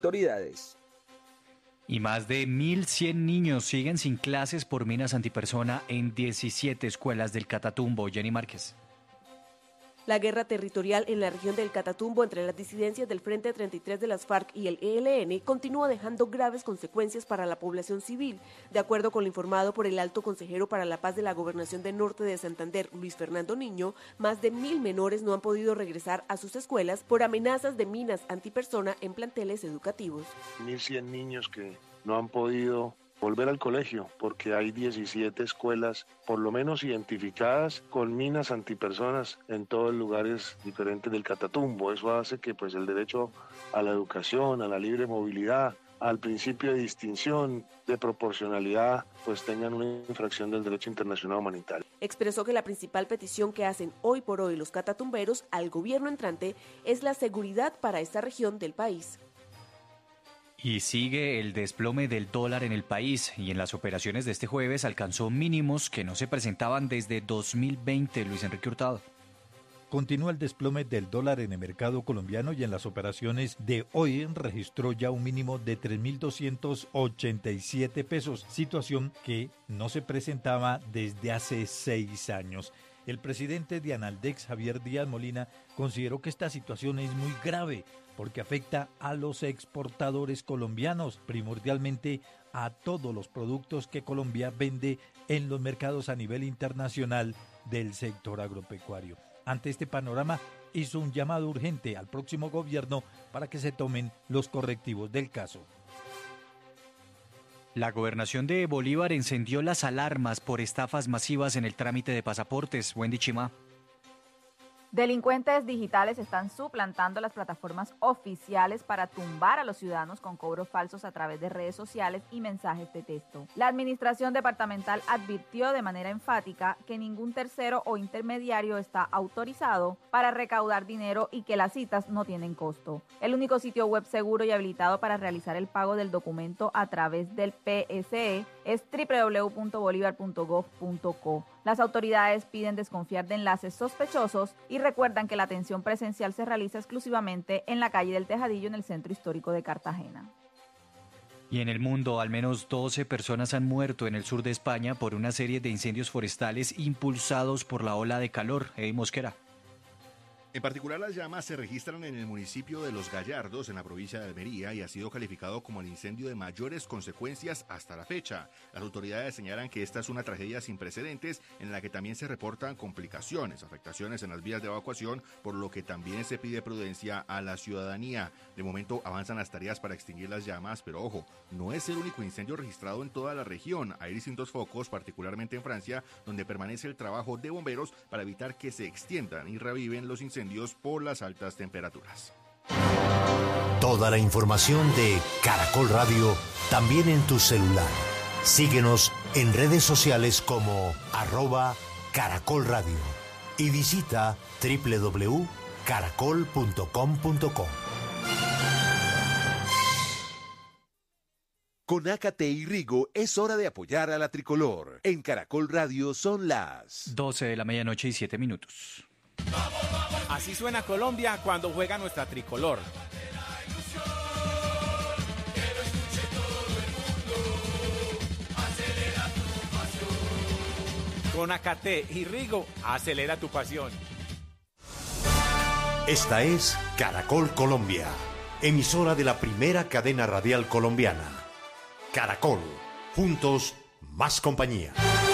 autoridades. Y más de 1.100 niños siguen sin clases por minas antipersona en 17 escuelas del Catatumbo. Jenny Márquez. La guerra territorial en la región del Catatumbo entre las disidencias del Frente 33 de las FARC y el ELN continúa dejando graves consecuencias para la población civil. De acuerdo con lo informado por el alto consejero para la paz de la Gobernación del Norte de Santander, Luis Fernando Niño, más de 1.000 menores no han podido regresar a sus escuelas por amenazas de minas antipersona en planteles educativos. 1.100 niños que no han podido volver al colegio porque hay 17 escuelas por lo menos identificadas con minas antipersonas en todos lugares diferentes del Catatumbo. Eso hace que pues el derecho a la educación, a la libre movilidad, al principio de distinción, de proporcionalidad, pues tengan una infracción del derecho internacional humanitario. Expresó que la principal petición que hacen hoy por hoy los catatumberos al gobierno entrante es la seguridad para esta región del país. Y sigue el desplome del dólar en el país y en las operaciones de este jueves alcanzó mínimos que no se presentaban desde 2020. Luis Enrique Hurtado. Continúa el desplome del dólar en el mercado colombiano y en las operaciones de hoy registró ya un mínimo de 3.287 pesos, situación que no se presentaba desde hace 6 años. El presidente de Analdex, Javier Díaz Molina, consideró que esta situación es muy grave porque afecta a los exportadores colombianos, primordialmente a todos los productos que Colombia vende en los mercados a nivel internacional del sector agropecuario. Ante este panorama, hizo un llamado urgente al próximo gobierno para que se tomen los correctivos del caso. La gobernación de Bolívar encendió las alarmas por estafas masivas en el trámite de pasaportes. Wendy Chimá. Delincuentes digitales están suplantando las plataformas oficiales para tumbar a los ciudadanos con cobros falsos a través de redes sociales y mensajes de texto. La administración departamental advirtió de manera enfática que ningún tercero o intermediario está autorizado para recaudar dinero y que las citas no tienen costo. El único sitio web seguro y habilitado para realizar el pago del documento a través del PSE es www.bolivar.gov.co. Las autoridades piden desconfiar de enlaces sospechosos y recuerdan que la atención presencial se realiza exclusivamente en la calle del Tejadillo en el centro histórico de Cartagena. Y en el mundo, al menos 12 personas han muerto en el sur de España por una serie de incendios forestales impulsados por la ola de calor. Eddie Mosquera. En particular, las llamas se registran en el municipio de Los Gallardos, en la provincia de Almería, y ha sido calificado como el incendio de mayores consecuencias hasta la fecha. Las autoridades señalan que esta es una tragedia sin precedentes en la que también se reportan complicaciones, afectaciones en las vías de evacuación, por lo que también se pide prudencia a la ciudadanía. De momento avanzan las tareas para extinguir las llamas, pero ojo, no es el único incendio registrado en toda la región. Hay distintos focos, particularmente en Francia, donde permanece el trabajo de bomberos para evitar que se extiendan y reviven los incendios por las altas temperaturas. Toda la información de Caracol Radio también en tu celular. Síguenos en redes sociales como @Caracol Radio y visita www.caracol.com.co. Con Ácate y Rigo es hora de apoyar a la tricolor. En Caracol Radio son las 12 de la medianoche y 7 minutos. Así suena Colombia cuando juega nuestra tricolor. Con Ácate y Rigo, acelera tu pasión. Esta es Caracol Colombia, emisora de la primera cadena radial colombiana. Caracol, juntos, más compañía.